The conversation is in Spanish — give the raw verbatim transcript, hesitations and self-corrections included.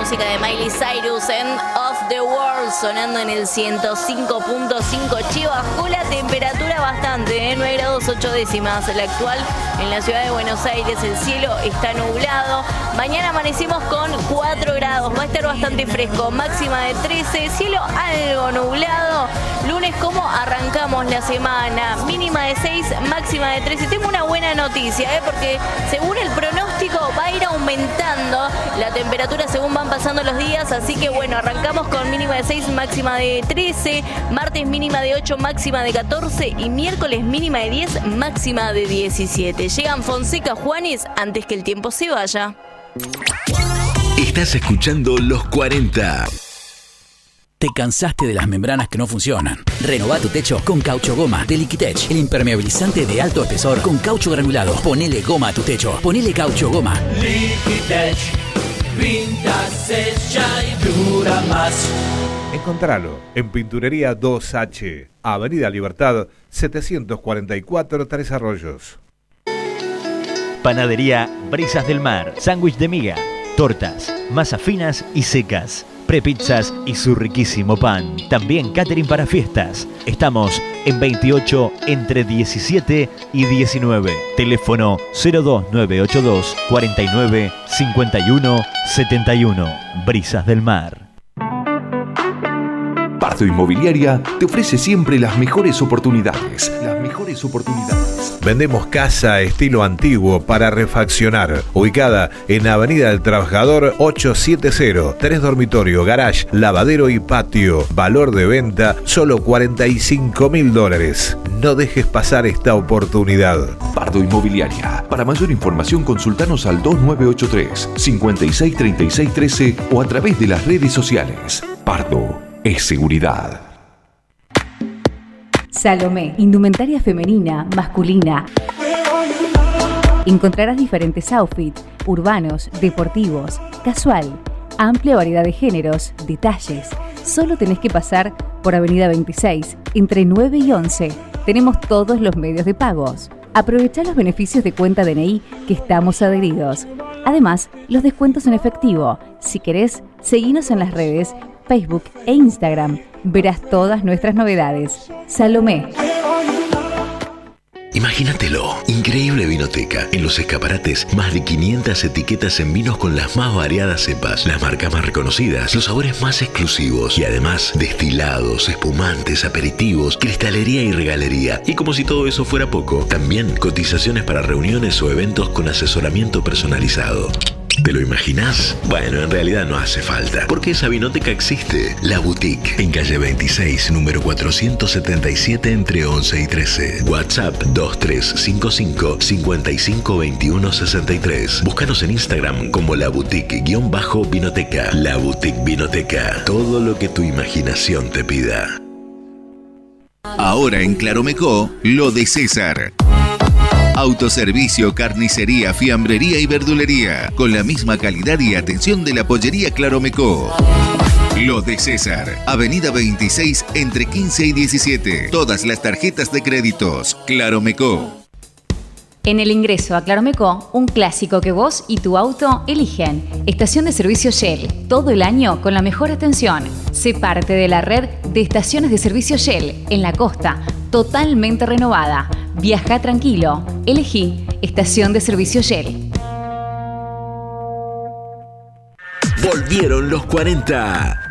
música de Miley Cyrus, End of the World, sonando en el ciento cinco punto cinco. Che, bajó la temperatura bastante, ¿eh? nueve grados ocho décimas la actual en la ciudad de Buenos Aires. El cielo está nublado. Mañana amanecimos con cuatro grados. Va a estar bastante fresco. Máxima de trece. Cielo algo nublado. Lunes, ¿cómo arrancamos la semana? Mínima de seis, máxima de trece. Tengo una buena noticia, ¿eh? Porque según el pronóstico va a ir aumentando la temperatura según van pasando los días. Así que bueno, arrancamos con mínima de seis, máxima de trece. Martes mínima de ocho, máxima de catorce. Y miércoles mínima de diez, máxima de diecisiete. Llegan Fonseca, Juanes, antes que el tiempo se vaya. Estás escuchando Los cuarenta. ¿Te cansaste de las membranas que no funcionan? Renová tu techo con Caucho Goma de Liquitech, el impermeabilizante de alto espesor con caucho granulado. Ponele goma a tu techo. Ponele Caucho Goma. Liquitech, pinta, sella y dura más. Encontralo en Pinturería dos H, Avenida Libertad, setecientos cuarenta y cuatro, Tres Arroyos. Panadería Brisas del Mar, sándwich de miga, tortas, masas finas y secas, prepizzas y su riquísimo pan. También catering para fiestas. Estamos en veintiocho entre diecisiete y diecinueve. Teléfono cero dos nueve ocho dos cuarenta y nueve cincuenta y uno setenta y uno. Brisas del Mar. Pardo Inmobiliaria te ofrece siempre las mejores oportunidades. Las mejores oportunidades. Vendemos casa estilo antiguo para refaccionar. Ubicada en Avenida del Trabajador ochocientos setenta. Tres dormitorios, garage, lavadero y patio. Valor de venta solo cuarenta y cinco mil dólares. No dejes pasar esta oportunidad. Pardo Inmobiliaria. Para mayor información consultanos al dos nueve ocho tres, cinco seis tres seis uno tres o a través de las redes sociales. Pardo es seguridad. Salomé, indumentaria femenina, masculina. Encontrarás diferentes outfits, urbanos, deportivos, casual, amplia variedad de géneros, detalles. Solo tenés que pasar por Avenida veintiséis, entre nueve y once. Tenemos todos los medios de pagos. Aprovechá los beneficios de cuenta D N I que estamos adheridos. Además, los descuentos en efectivo. Si querés, seguinos en las redes Facebook e Instagram. Verás todas nuestras novedades. Salomé. Imagínatelo, increíble vinoteca. En los escaparates, más de quinientas etiquetas en vinos con las más variadas cepas, las marcas más reconocidas, los sabores más exclusivos y además destilados, espumantes, aperitivos, cristalería y regalería. Y como si todo eso fuera poco, también cotizaciones para reuniones o eventos con asesoramiento personalizado. ¿Te lo imaginás? Bueno, en realidad no hace falta, porque esa vinoteca existe. La Boutique, en calle veintiséis, número cuatrocientos setenta y siete, entre once y trece. WhatsApp dos tres cinco cinco, cinco cinco dos uno seis tres. Búscanos en Instagram como La Boutique-Vinoteca. La Boutique Vinoteca. Todo lo que tu imaginación te pida. Ahora en Claromecó, lo de César. Autoservicio, carnicería, fiambrería y verdulería, con la misma calidad y atención de la pollería Claromecó. Lo de César, Avenida veintiséis, entre quince y diecisiete. Todas las tarjetas de créditos. Claromecó. En el ingreso a Claromecó, un clásico que vos y tu auto eligen. Estación de servicio Shell, todo el año con la mejor atención. Sé parte de la red de estaciones de servicio Shell en la costa, totalmente renovada. Viaja tranquilo. Elegí Estación de Servicio Shell. Volvieron los cuarenta.